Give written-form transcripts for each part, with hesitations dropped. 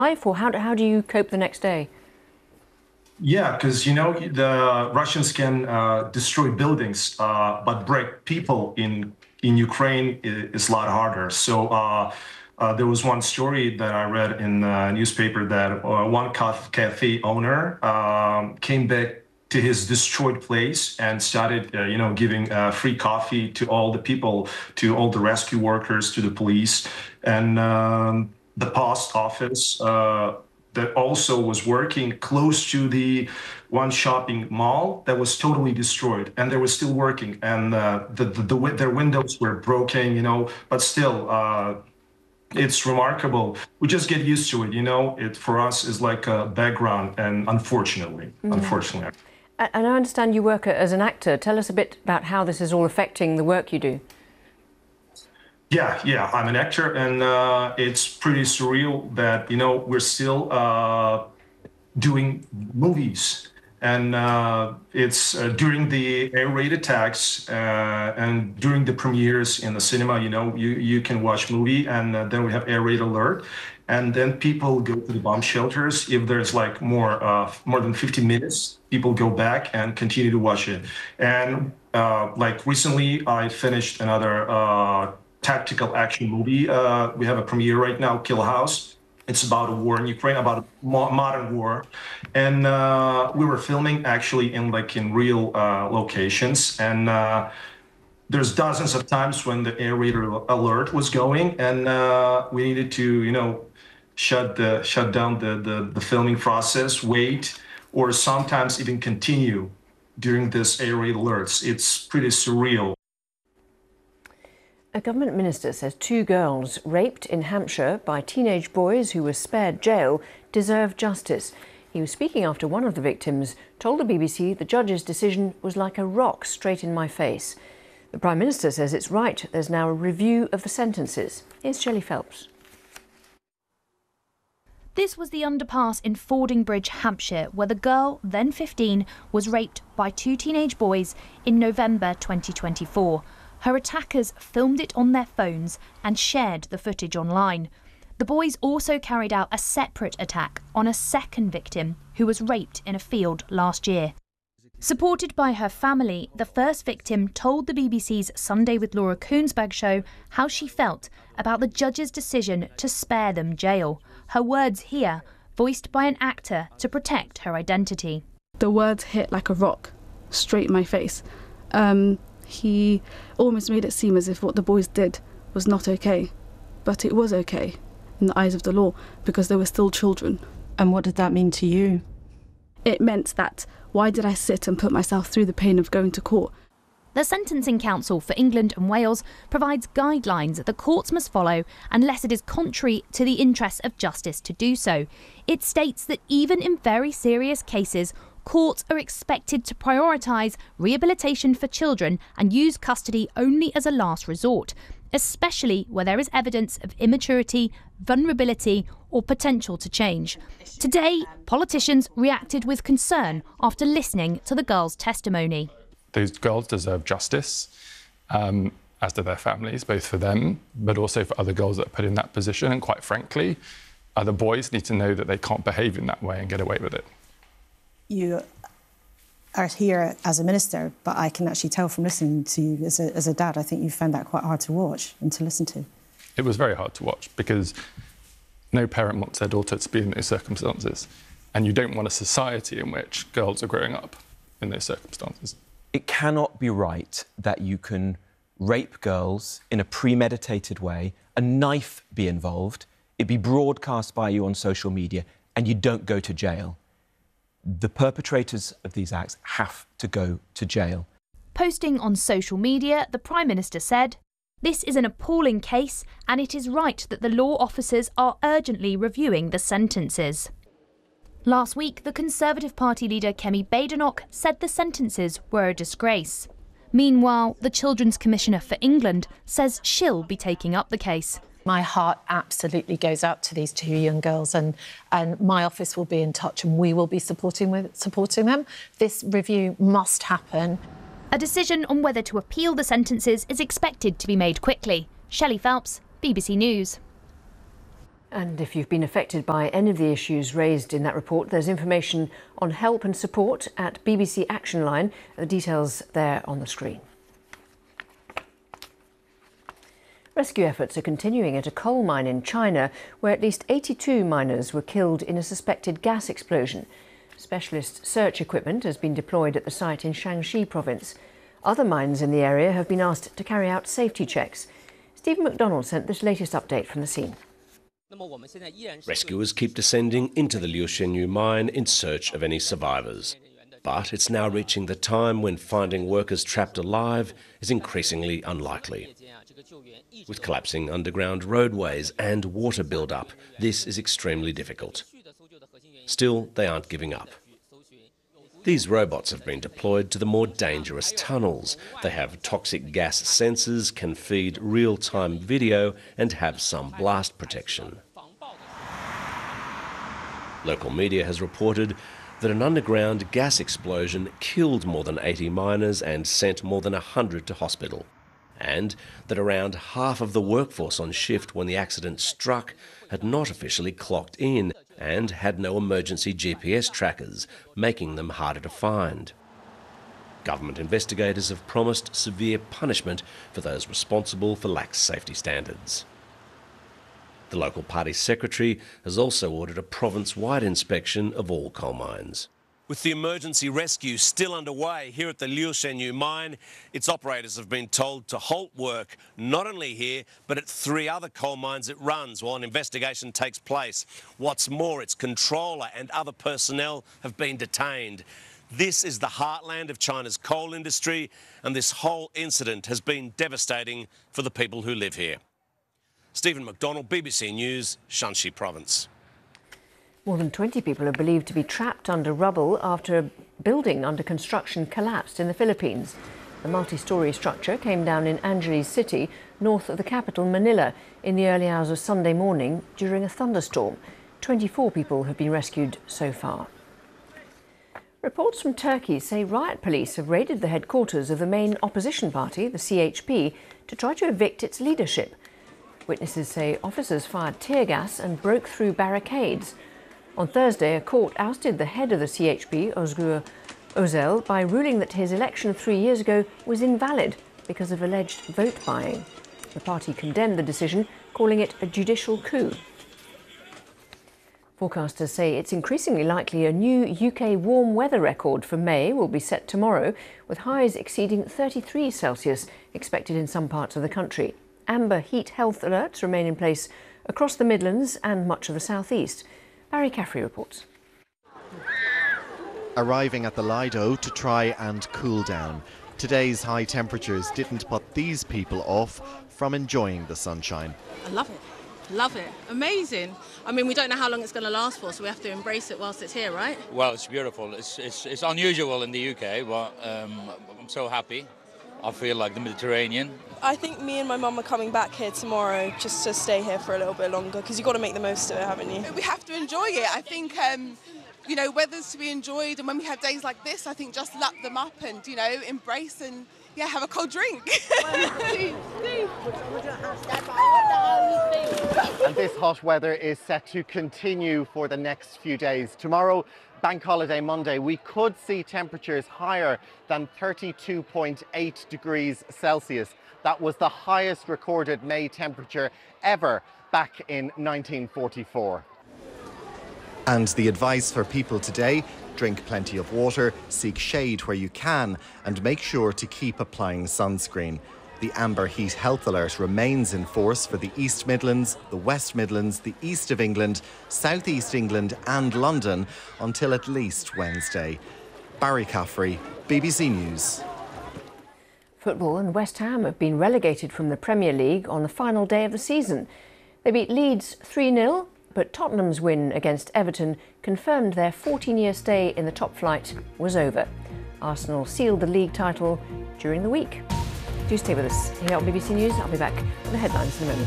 life, or how do you cope the next day? Yeah, because the Russians can destroy buildings, but break people in Ukraine is a lot harder. So there was one story that I read in the newspaper that one cafe owner came back to his destroyed place and started, giving free coffee to all the people, to all the rescue workers, to the police, and the post office. That also was working close to the one shopping mall that was totally destroyed, and they were still working, and their windows were broken, but still, it's remarkable. We just get used to it, It for us is like a background, and unfortunately. And I understand you work as an actor. Tell us a bit about how this is all affecting the work you do. Yeah, I'm an actor, and it's pretty surreal that, we're still doing movies. And it's during the air-rated tags and during the premieres in the cinema, you can watch movie, and then we have air-rated alert. And then people go to the bomb shelters. If there's like more than 50 minutes, people go back and continue to watch it. And like recently, I finished another tactical action movie. We have a premiere right now, Kill House. It's about a war in Ukraine, about a modern war. And we were filming actually in real locations. And there's dozens of times when the air raid alert was going, and we needed to, shut down the filming process, wait, or sometimes even continue during this air raid alerts. It's pretty surreal. A government minister says 2 girls raped in Hampshire by teenage boys who were spared jail deserve justice. He was speaking after one of the victims told the BBC the judge's decision was like a rock straight in my face. The Prime Minister says it's right there's now a review of the sentences. Here's Shelley Phelps. This was the underpass in Fordingbridge, Hampshire, where the girl, then 15, was raped by 2 teenage boys in November 2024. Her attackers filmed it on their phones and shared the footage online. The boys also carried out a separate attack on a second victim who was raped in a field last year. Supported by her family, the first victim told the BBC's Sunday with Laura Koonsberg show how she felt about the judge's decision to spare them jail. Her words here, voiced by an actor to protect her identity. The words hit like a rock, straight in my face. He almost made it seem as if what the boys did was not okay. But it was okay in the eyes of the law because they were still children. And what did that mean to you? It meant that why did I sit and put myself through the pain of going to court? The Sentencing Council for England and Wales provides guidelines that the courts must follow unless it is contrary to the interests of justice to do so. It states that even in very serious cases, courts are expected to prioritise rehabilitation for children and use custody only as a last resort, especially where there is evidence of immaturity, vulnerability or potential to change. Today, politicians reacted with concern after listening to the girls' testimony. Those girls deserve justice, as do their families, both for them, but also for other girls that are put in that position. And quite frankly, other boys need to know that they can't behave in that way and get away with it. You are here as a minister, but I can actually tell from listening to you as a dad, I think you found that quite hard to watch and to listen to. It was very hard to watch because no parent wants their daughter to be in those circumstances. And you don't want a society in which girls are growing up in those circumstances. It cannot be right that you can rape girls in a premeditated way, a knife be involved, it be broadcast by you on social media, and you don't go to jail. The perpetrators of these acts have to go to jail. Posting on social media, the Prime Minister said, "This is an appalling case and it is right that the law officers are urgently reviewing the sentences." Last week, the Conservative Party leader Kemi Badenoch said the sentences were a disgrace. Meanwhile, the Children's Commissioner for England says she'll be taking up the case. My heart absolutely goes out to these 2 young girls, and my office will be in touch and we will be supporting them. This review must happen. A decision on whether to appeal the sentences is expected to be made quickly. Shelley Phelps, BBC News. And if you've been affected by any of the issues raised in that report, there's information on help and support at BBC Action Line. The details there on the screen. Rescue efforts are continuing at a coal mine in China, where at least 82 miners were killed in a suspected gas explosion. Specialist search equipment has been deployed at the site in Shanxi province. Other mines in the area have been asked to carry out safety checks. Stephen McDonald sent this latest update from the scene. Rescuers keep descending into the Liu Shenyu mine in search of any survivors. But it's now reaching the time when finding workers trapped alive is increasingly unlikely. With collapsing underground roadways and water build-up, this is extremely difficult. Still, they aren't giving up. These robots have been deployed to the more dangerous tunnels. They have toxic gas sensors, can feed real-time video and have some blast protection. Local media has reported that an underground gas explosion killed more than 80 miners and sent more than 100 to hospital, and that around half of the workforce on shift when the accident struck had not officially clocked in and had no emergency GPS trackers, making them harder to find. Government investigators have promised severe punishment for those responsible for lax safety standards. The local party secretary has also ordered a province-wide inspection of all coal mines. With the emergency rescue still underway here at the Liu Shenyu mine, its operators have been told to halt work, not only here, but at 3 other coal mines it runs while an investigation takes place. What's more, its controller and other personnel have been detained. This is the heartland of China's coal industry, and this whole incident has been devastating for the people who live here. Stephen McDonald, BBC News, Shanxi Province. More than 20 people are believed to be trapped under rubble after a building under construction collapsed in the Philippines. The multi-storey structure came down in Angeles City, north of the capital, Manila, in the early hours of Sunday morning during a thunderstorm. 24 people have been rescued so far. Reports from Turkey say riot police have raided the headquarters of the main opposition party, the CHP, to try to evict its leadership. Witnesses say officers fired tear gas and broke through barricades. On Thursday, a court ousted the head of the CHP, Özgür Özel, by ruling that his election 3 years ago was invalid because of alleged vote buying. The party condemned the decision, calling it a judicial coup. Forecasters say it's increasingly likely a new UK warm weather record for May will be set tomorrow, with highs exceeding 33 Celsius expected in some parts of the country. Amber heat health alerts remain in place across the Midlands and much of the South East. Barry Caffrey reports. Arriving at the Lido to try and cool down. Today's high temperatures didn't put these people off from enjoying the sunshine. I love it. Love it. Amazing. I mean, we don't know how long it's going to last for, so we have to embrace it whilst it's here, right? Well, it's beautiful. It's unusual in the UK, but I'm so happy. I feel like the Mediterranean. I think me and my mum are coming back here tomorrow just to stay here for a little bit longer, because you've got to make the most of it, haven't you? We have to enjoy it. I think, you know, weather's to be enjoyed, and when we have days like this, I think just lap them up and, you know, embrace and, yeah, have a cold drink. And this hot weather is set to continue for the next few days. Tomorrow, Bank Holiday Monday, we could see temperatures higher than 32.8 degrees Celsius. That was the highest recorded May temperature ever back in 1944. And the advice for people today: drink plenty of water, seek shade where you can, and make sure to keep applying sunscreen. The Amber Heat Health Alert remains in force for the East Midlands, the West Midlands, the East of England, South East England and London until at least Wednesday. Barry Caffrey, BBC News. Football and West Ham have been relegated from the Premier League on the final day of the season. They beat Leeds 3-0, but Tottenham's win against Everton confirmed their 14-year stay in the top flight was over. Arsenal sealed the league title during the week. Do stay with us here on BBC News. I'll be back with the headlines in a moment.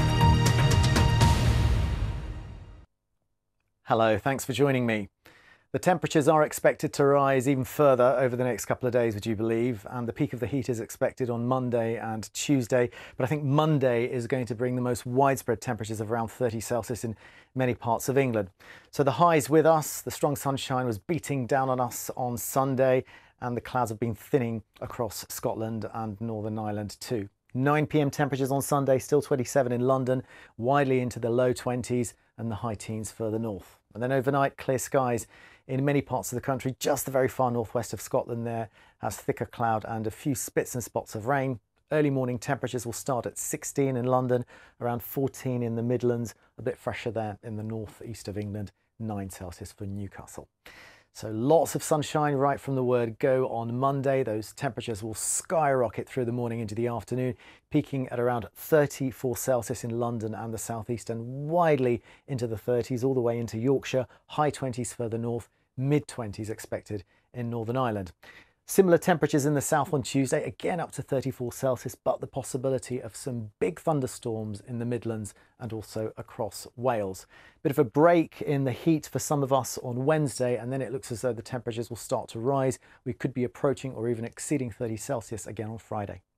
Hello, thanks for joining me. The temperatures are expected to rise even further over the next couple of days, would you believe? And the peak of the heat is expected on Monday and Tuesday. But I think Monday is going to bring the most widespread temperatures of around 30 Celsius in many parts of England. So the highs with us, the strong sunshine was beating down on us on Sunday, and the clouds have been thinning across Scotland and Northern Ireland too. 9 p.m. temperatures on Sunday, still 27 in London, widely into the low 20s and the high teens further north. And then overnight, clear skies in many parts of the country. Just the very far northwest of Scotland there has thicker cloud and a few spits and spots of rain. Early morning temperatures will start at 16 in London, around 14 in the Midlands, a bit fresher there in the northeast of England, 9 Celsius for Newcastle. So lots of sunshine right from the word go on Monday. Those temperatures will skyrocket through the morning into the afternoon, peaking at around 34 Celsius in London and the southeast, and widely into the 30s all the way into Yorkshire, high 20s further north, mid 20s expected in Northern Ireland. Similar temperatures in the south on Tuesday, again up to 34 Celsius, but the possibility of some big thunderstorms in the Midlands and also across Wales. Bit of a break in the heat for some of us on Wednesday, and then it looks as though the temperatures will start to rise. We could be approaching or even exceeding 30 Celsius again on Friday.